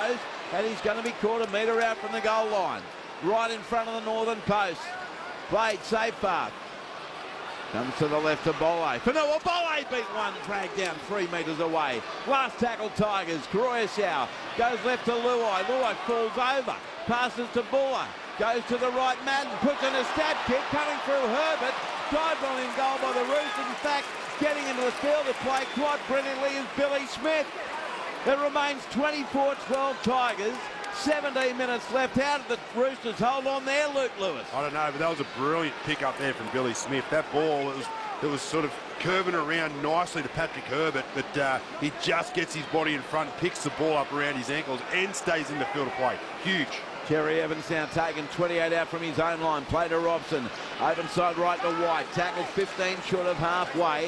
goes, and he's going to be caught a metre out from the goal line. Right in front of the northern post. Played safe path. Comes to the left of Bolle. Fanua Bolle beat one, dragged down 3 metres away. Last tackle Tigers. Koroyasau goes left to Luai. Luai falls over. Passes to Buller. Goes to the right, Madden. Puts in a stab kick coming through Herbert. Dived on in goal by the Roosters. In fact, getting into the field to play quite brilliantly is Billy Smith. It remains 24-12 Tigers. 17 minutes left. How did the Roosters hold on there, Luke Lewis? I don't know, but that was a brilliant pick up there from Billy Smith. That ball, it was sort of curving around nicely to Patrick Herbert, but he just gets his body in front, picks the ball up around his ankles and stays in the field of play. Huge. Cherry Evans now taken 28 out from his own line. Play to Robson. Open side right to White. Tackled 15 short of halfway.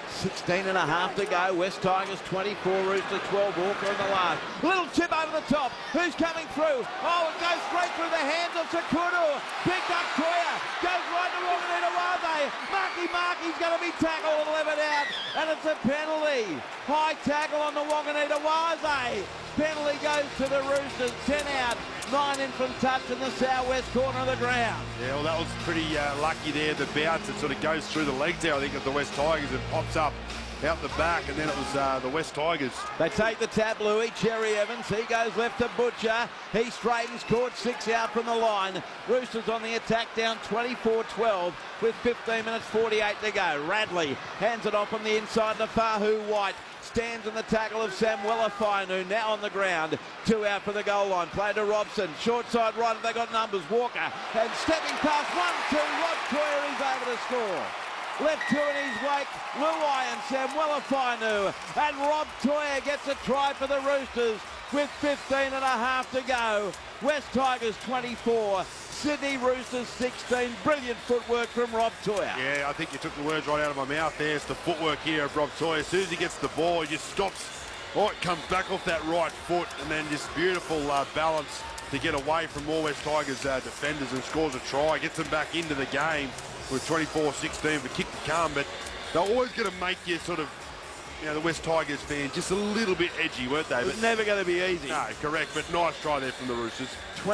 16 and a half to go. West Tigers 24, Roosters 12. Walker in the last. Little chip over the top. Who's coming through? Oh, it goes straight through the hands of Sakuru. Picked up Toya. Goes right to Wanganita-Waze. Marky's going to be tackled and left out. And it's a penalty. High tackle on the Wanganita-Waze. Penalty goes to the Roosters. 10 out. 9 in from touch in the southwest corner of the ground. Yeah, well, that was pretty lucky there. The bounce, it sort of goes through the legs there, I think, of the West Tigers and pops up out the back, and then it was the West Tigers. They take the tap, Louis. Cherry Evans, he goes left to Butcher. He straightens, caught 6 out from the line. Roosters on the attack, down 24-12 with 15 minutes 48 to go. Radley hands it off from the inside to Fahu White. Stands in the tackle of Samuela Fainu, now on the ground. 2 out for the goal line. Play to Robson. Short side right, they got numbers. Walker, and stepping past 1-2. Rob Toya is over to score. Left 2 in his wake. Luai and Samuela Fainu. And Rob Toya gets a try for the Roosters with 15 and a half to go. West Tigers 24. Sydney Roosters 16. Brilliant footwork from Rob Toya. Yeah, I think you took the words right out of my mouth there. It's the footwork here of Rob Toya. As soon as he gets the ball, he just stops. Oh, it comes back off that right foot, and then just beautiful balance to get away from all West Tigers defenders and scores a try. Gets them back into the game with 24-16 for kick to come. But they're always going to make you sort of, you know, the West Tigers fans just a little bit edgy, weren't they? It's never going to be easy. No, correct, but nice try there from the Roosters.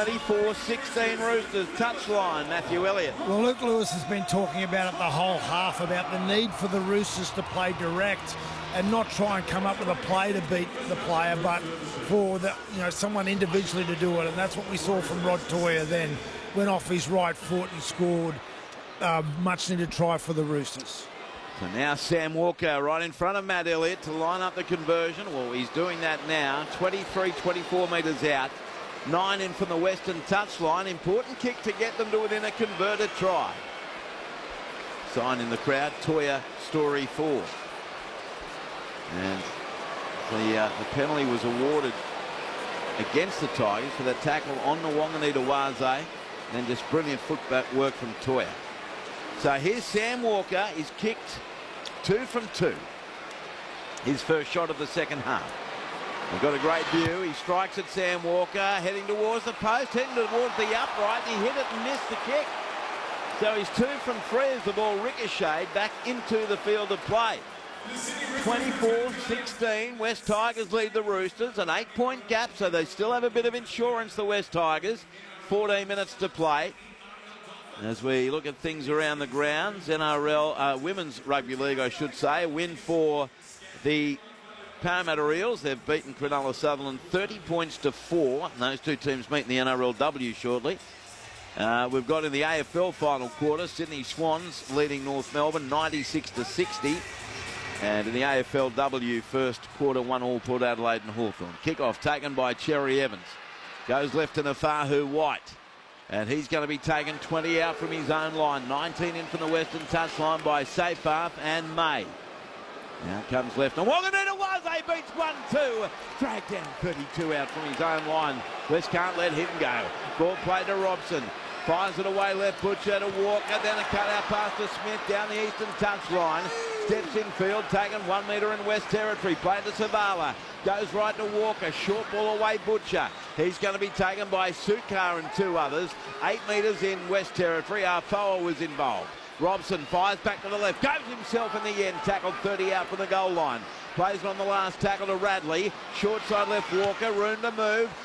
24-16 Roosters, touchline, Matthew Elliott. Well, Luke Lewis has been talking about it the whole half, about the need for the Roosters to play direct and not try and come up with a play to beat the player, but for the, someone individually to do it. And that's what we saw from Rod Toya then. Went off his right foot and scored much needed try for the Roosters. So now Sam Walker right in front of Matt Elliott to line up the conversion. Well, he's doing that now. 24 metres out. 9 in from the western touchline. Important kick to get them to within a converted try. Sign in the crowd, Toya Story 4. And the penalty was awarded against the Tigers for that tackle on the Wanganita-Waze. And just brilliant footwork work from Toya. So here's Sam Walker. He's kicked 2 from 2. His first shot of the second half. We've got a great view. He strikes at Sam Walker, heading towards the post, heading towards the upright. He hit it and missed the kick. So he's 2 from 3 as the ball ricocheted back into the field of play. 24-16, West Tigers lead the Roosters, an 8-point gap, so they still have a bit of insurance, the West Tigers. 14 minutes to play. As we look at things around the grounds, NRL, Women's Rugby League, I should say, a win for the Parramatta Eels. They've beaten Cronulla Sutherland 30 points to 4. And those two teams meet in the NRLW shortly. We've got in the AFL final quarter, Sydney Swans leading North Melbourne 96-60. And in the AFLW first quarter, 1-1 Port Adelaide and Hawthorn. Kickoff taken by Cherry Evans. Goes left to Nafahu White. And he's going to be taken 20 out from his own line. 19 in from the western touchline by Seyfarth and May. Now comes left. And Wanganita-Waze beats 1-2. Dragged down 32 out from his own line. West can't let him go. Ball played to Robson. Fires it away left, Butcher to Walker. Then a cut out pass to Smith down the eastern touchline. Steps in field, taken 1 metre in West Territory. Played to Savala. Goes right to Walker. Short ball away, Butcher. He's going to be taken by Sukar and 2 others. 8 metres in West Territory. Arfoa was involved. Robson fires back to the left. Goes himself in the end. Tackled 30 out from the goal line. Plays it on the last tackle to Radley. Short side left, Walker. Room to move.